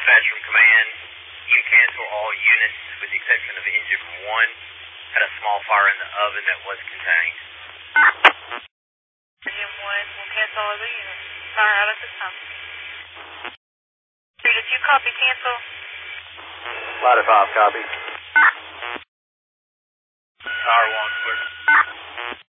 dispatch from command. You cancel all units with the exception of engine 1. Had a small fire in the oven that was contained. Engine 1 will cancel all the units. Fire out at this time. 3 to 2, copy, cancel. Ladder 5, copy. Tower 1, clear.